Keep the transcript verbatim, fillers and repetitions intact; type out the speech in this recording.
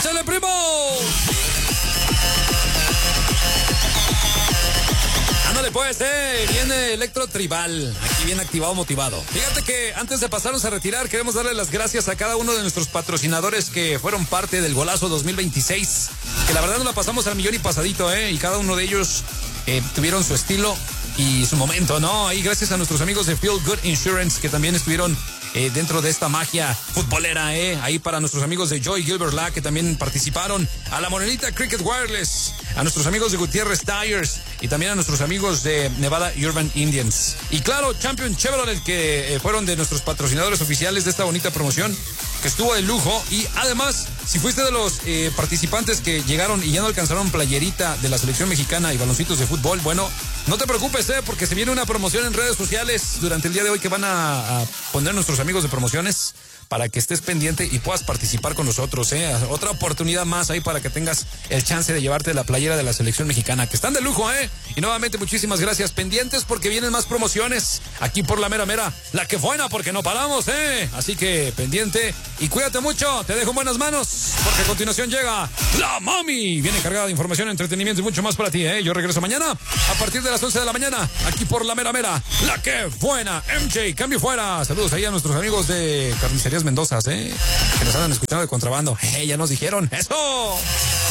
¡Échale, primo! Ándale pues, eh, viene Electro Tribal, aquí bien activado, motivado. Fíjate que antes de pasarnos a retirar, queremos darle las gracias a cada uno de nuestros patrocinadores que fueron parte del Golazo dos mil veintiséis, que la verdad nos la pasamos al millón y pasadito, eh, y cada uno de ellos eh, tuvieron su estilo y su momento, ¿no? Ahí gracias a nuestros amigos de Feel Good Insurance, que también estuvieron eh, dentro de esta magia futbolera, ¿eh? Ahí para nuestros amigos de Joy Gilbert La, que también participaron, a la Morenita Cricket Wireless, a nuestros amigos de Gutiérrez Tires y también a nuestros amigos de Nevada Urban Indians. Y claro, Champion Chevrolet, que eh, fueron de nuestros patrocinadores oficiales de esta bonita promoción, que estuvo de lujo. Y además, si fuiste de los eh, participantes que llegaron y ya no alcanzaron playerita de la selección mexicana y baloncitos de fútbol, bueno, no te preocupes, eh, porque se viene una promoción en redes sociales durante el día de hoy que van a, a poner nuestros amigos de promociones, para que estés pendiente y puedas participar con nosotros, ¿eh? Otra oportunidad más ahí para que tengas el chance de llevarte la playera de la selección mexicana, que están de lujo, ¿eh? Y nuevamente muchísimas gracias, pendientes porque vienen más promociones aquí por la mera mera, la que buena, porque no paramos, ¿eh? Así que pendiente y cuídate mucho, te dejo en buenas manos, porque a continuación llega la Mami, viene cargada de información, entretenimiento y mucho más para ti, ¿eh? Yo regreso mañana a partir de las once de la mañana, aquí por la mera mera, la que buena, M J, cambio fuera. Saludos ahí a nuestros amigos de Carnicería Mendoza, ¿eh? Que nos andan escuchando de contrabando. ¡Eh! Ya nos dijeron. ¡Eso!